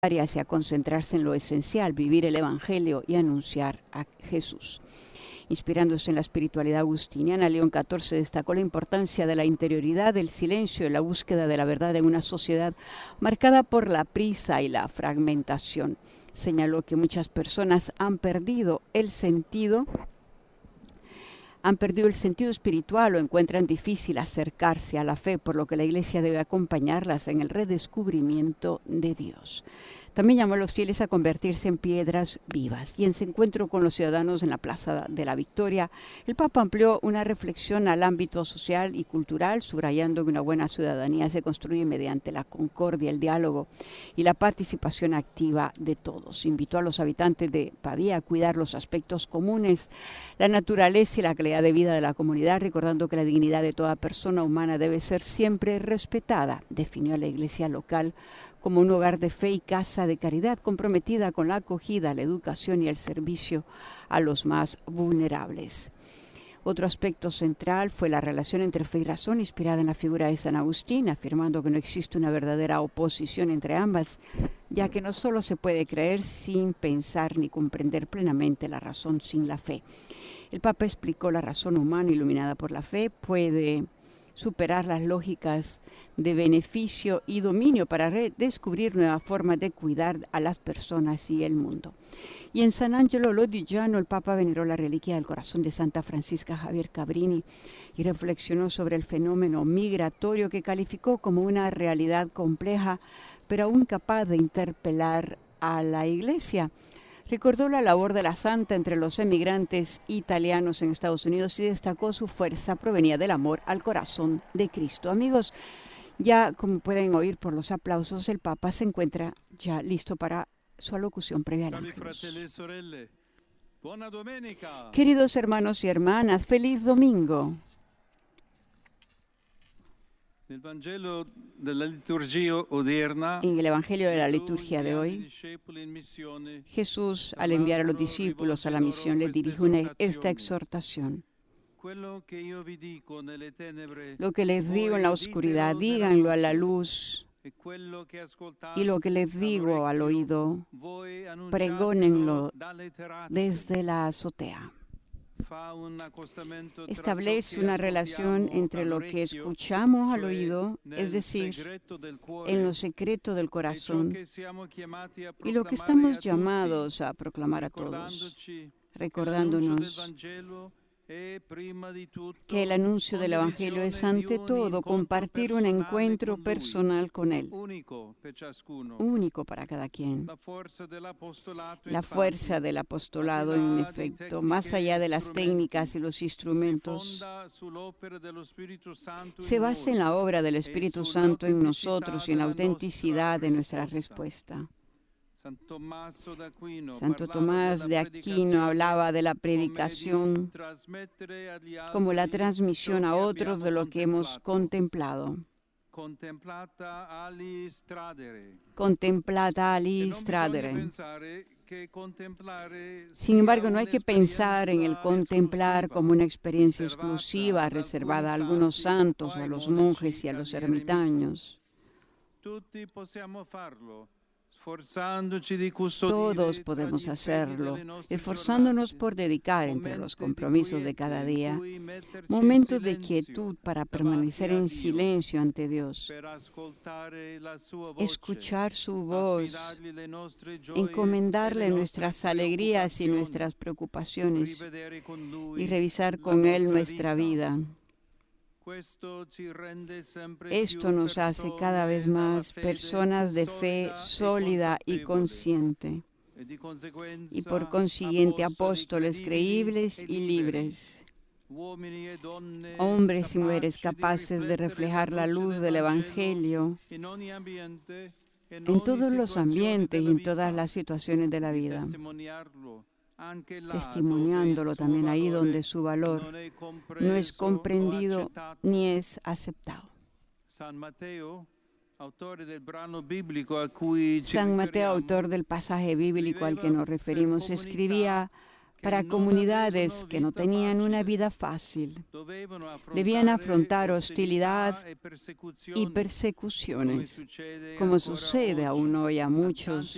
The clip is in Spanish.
hacia concentrarse en lo esencial, vivir el Evangelio y anunciar a Jesús. Inspirándose en la espiritualidad agustiniana, León XIV destacó la importancia de la interioridad, del silencio y la búsqueda de la verdad en una sociedad marcada por la prisa y la fragmentación. Señaló que muchas personas han perdido el sentido espiritual o encuentran difícil acercarse a la fe, por lo que la Iglesia debe acompañarlas en el redescubrimiento de Dios. También llamó a los fieles a convertirse en piedras vivas. Y en su encuentro con los ciudadanos en la Plaza de la Victoria, el Papa amplió una reflexión al ámbito social y cultural, subrayando que una buena ciudadanía se construye mediante la concordia, el diálogo y la participación activa de todos. Invitó a los habitantes de Pavía a cuidar los aspectos comunes, la naturaleza y la calidad de vida de la comunidad, recordando que la dignidad de toda persona humana debe ser siempre respetada. Definió a la Iglesia local como un hogar de fe y casa de caridad comprometida con la acogida, la educación y el servicio a los más vulnerables. Otro aspecto central fue la relación entre fe y razón, inspirada en la figura de San Agustín, afirmando que no existe una verdadera oposición entre ambas, ya que no solo se puede creer sin pensar ni comprender plenamente la razón sin la fe. El Papa explicó la razón humana iluminada por la fe puede superar las lógicas de beneficio y dominio para descubrir nuevas formas de cuidar a las personas y el mundo. Y en San Angelo Lodigiano, el Papa veneró la reliquia del corazón de Santa Francisca Javier Cabrini y reflexionó sobre el fenómeno migratorio que calificó como una realidad compleja, pero aún capaz de interpelar a la Iglesia. Recordó la labor de la santa entre los emigrantes italianos en Estados Unidos y destacó su fuerza provenía del amor al corazón de Cristo. Amigos, ya como pueden oír por los aplausos, el Papa se encuentra ya listo para su alocución previa al Ángelus. Queridos hermanos y hermanas, feliz domingo. En el Evangelio de la liturgia de hoy, Jesús, al enviar a los discípulos a la misión, les dirige esta exhortación. Lo que les digo en la oscuridad, díganlo a la luz, y lo que les digo al oído, pregónenlo desde la azotea. Establece una relación entre lo que escuchamos al oído, es decir, en lo secreto del corazón, y lo que estamos llamados a proclamar a todos, recordándonos que el anuncio del Evangelio es ante todo compartir un encuentro personal con Él, único para cada quien. La fuerza del apostolado, en efecto, más allá de las técnicas y los instrumentos, se basa en la obra del Espíritu Santo en nosotros y en la autenticidad de nuestra respuesta. Santo Tomás de Aquino hablaba de la predicación como la transmisión a otros de lo que hemos contemplado. Contemplata alis tradere. Sin embargo, no hay que pensar en el contemplar como una experiencia exclusiva reservada a algunos santos, a los monjes y a los ermitaños. Todos podemos hacerlo, esforzándonos por dedicar entre los compromisos de cada día momentos de quietud para permanecer en silencio ante Dios, escuchar su voz, encomendarle nuestras alegrías y nuestras preocupaciones y revisar con Él nuestra vida. Esto nos hace cada vez más personas de fe sólida y consciente, y por consiguiente apóstoles creíbles y libres, hombres y mujeres capaces de reflejar la luz del Evangelio en todos los ambientes y en todas las situaciones de la vida, testimoniándolo también ahí donde su valor no es comprendido ni es aceptado. San Mateo, autor del pasaje bíblico al que nos referimos, escribía para comunidades que no tenían una vida fácil. Debían afrontar hostilidad y persecuciones, como sucede aún hoy a muchos